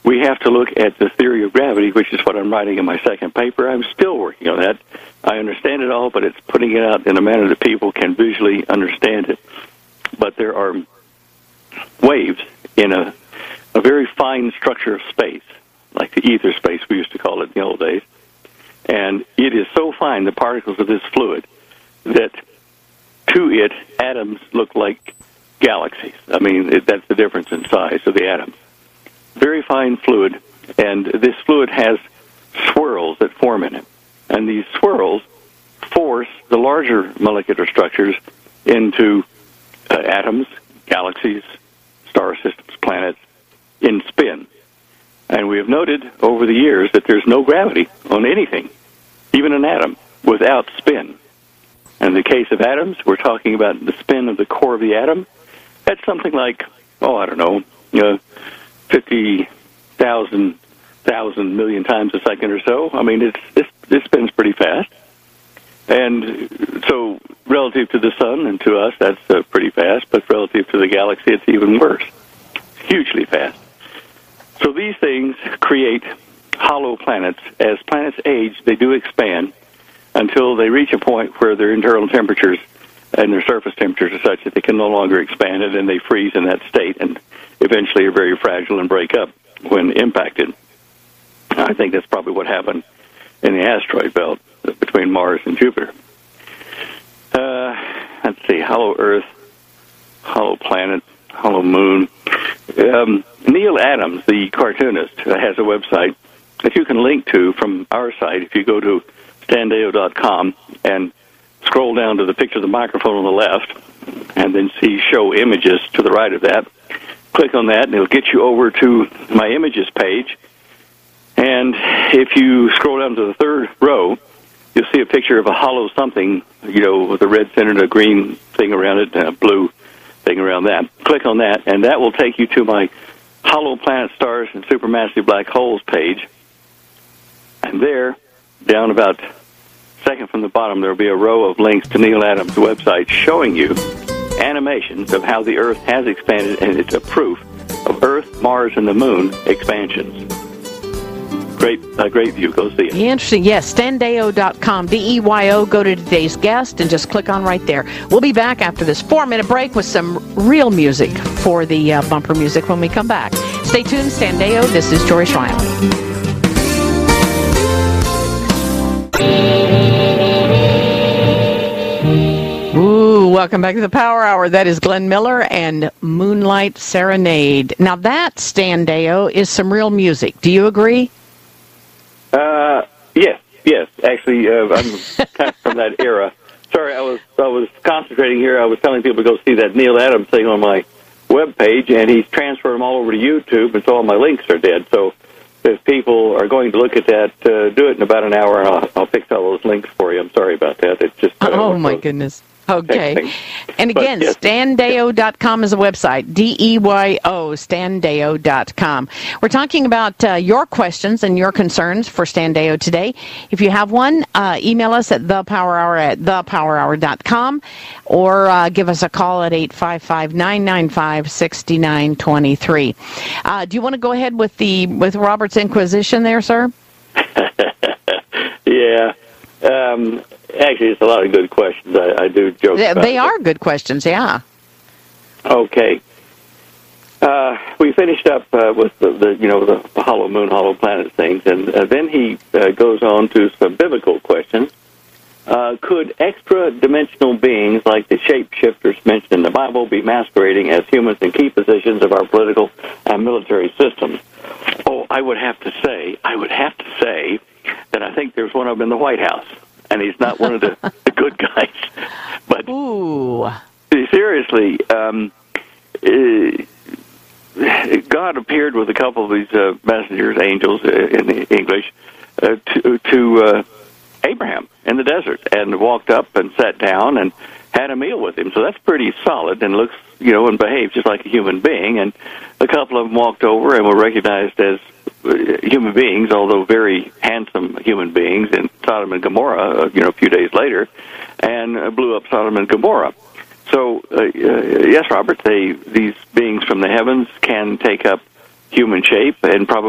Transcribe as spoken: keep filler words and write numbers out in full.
we have to look at the theory of gravity, which is what I'm writing in my second paper. I'm still working on that. I understand it all, but it's putting it out in a manner that people can visually understand it. But there are waves in a, a very fine structure of space, like the ether space we used to call it in the old days. And it is so fine, the particles of this fluid, that to it, atoms look like galaxies. I mean, it, that's the difference in size of the atoms. Very fine fluid, and this fluid has swirls that form in it. And these swirls force the larger molecular structures into uh, atoms, galaxies, star systems, planets, in spin. And we have noted over the years that there's no gravity on anything, even an atom, without spin. And in the case of atoms, we're talking about the spin of the core of the atom. That's something like, oh, I don't know, uh, fifty thousand thousand million times a second or so. I mean, it's, it's, it spins pretty fast. And so relative to the sun and to us, that's uh, pretty fast. But relative to the galaxy, it's even worse. It's hugely fast. So these things create hollow planets. As planets age, they do expand until they reach a point where their internal temperatures and their surface temperatures are such that they can no longer expand it, and they freeze in that state and eventually are very fragile and break up when impacted. I think that's probably what happened in the asteroid belt between Mars and Jupiter. Uh, let's see, hollow Earth, hollow planet, hollow moon. Um, Neil Adams, the cartoonist, has a website that you can link to from our site if you go to stan deyo dot com and scroll down to the picture of the microphone on the left and then see show images to the right of that. Click on that and it'll get you over to my images page. And if you scroll down to the third row, you'll see a picture of a hollow something, you know, with a red center and a green thing around it and a blue thing around that. Click on that, and that will take you to my hollow planet stars and supermassive black holes page. And there, down about second from the bottom, there will be a row of links to Neil Adams' website showing you animations of how the Earth has expanded, and it's a proof of Earth, Mars, and the Moon expansions. Great, uh, great view. Go see it. Interesting. Yes, stan deyo dot com, D E Y O. Go to today's guest and just click on right there. We'll be back after this four-minute break with some real music for the uh, bumper music when we come back. Stay tuned. Stan Deyo. This is Joyce Riley. Ooh, welcome back to the Power Hour. That is Glenn Miller and Moonlight Serenade. Now that, Stan Deyo, is some real music. Do you agree? Uh, yes, yes. Actually, uh, I'm kind of from that era. Sorry, I was I was concentrating here. I was telling people to go see that Neil Adams thing on my webpage, and he's transferred them all over to YouTube, and so all my links are dead. So if people are going to look at that, uh, do it in about an hour, and I'll, I'll fix all those links for you. I'm sorry about that. It's just uh, oh my goodness. Okay. And again, but, yes. stan deyo dot com is a website, D E Y O, stan deyo dot com. We're talking about uh, your questions and your concerns for Stan Deyo today. If you have one, uh, email us at the power hour at the power hour dot com or uh, give us a call at eight five five, nine nine five, six nine two three. Uh, do you want to go ahead with the with Robert's Inquisition there, sir? Yeah. Um, actually, it's a lot of good questions. I, I do joke They, about they it. are good questions, yeah. Okay. Uh, we finished up uh, with the, the, you know, the, the hollow moon, hollow planet things, and uh, then he uh, goes on to some biblical questions. Uh, could extra-dimensional beings like the shapeshifters mentioned in the Bible be masquerading as humans in key positions of our political and military systems? Oh, I would have to say, I would have to say that I think there's one of them in the White House, and he's not one of the, the good guys. But Ooh. seriously, um, uh, God appeared with a couple of these uh, messengers, angels uh, in the English, uh, to, to uh, Abraham in the desert, and walked up and sat down and had a meal with him. So that's pretty solid and looks, you know, and behaves just like a human being. And a couple of them walked over and were recognized as human beings, although very handsome human beings, in Sodom and Gomorrah, uh, you know, a few days later, and uh, blew up Sodom and Gomorrah. So, uh, uh, yes, Robert, they, these beings from the heavens can take up human shape and probably